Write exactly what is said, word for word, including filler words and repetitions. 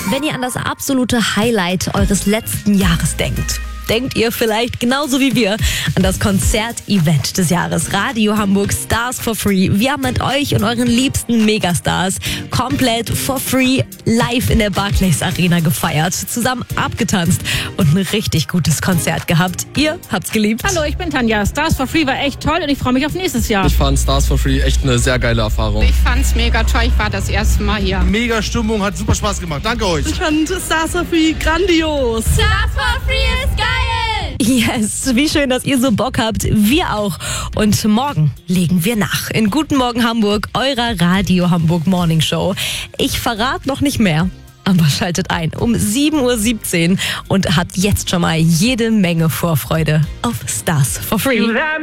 Wenn ihr an das absolute Highlight eures letzten Jahres denkt, denkt ihr vielleicht genauso wie wir an das Konzert-Event des Jahres. Radio Hamburg Stars for Free. Wir haben mit euch und euren liebsten Megastars komplett for free live in der Barclays Arena gefeiert, zusammen abgetanzt und ein richtig gutes Konzert gehabt. Ihr habt's geliebt. Hallo, ich bin Tanja. Stars for Free war echt toll und ich freue mich auf nächstes Jahr. Ich fand Stars for Free echt eine sehr geile Erfahrung. Ich fand's mega toll. Ich war das erste Mal hier. Mega Stimmung, hat super Spaß gemacht. Danke euch. Ich fand Stars for Free grandios. Stars for Free ist geil. Yes, wie schön, dass ihr so Bock habt. Wir auch. Und morgen legen wir nach. In Guten Morgen Hamburg, eurer Radio Hamburg Morning Show. Ich verrate noch nicht mehr, aber schaltet ein um sieben Uhr siebzehn und habt jetzt schon mal jede Menge Vorfreude auf Stars for Free.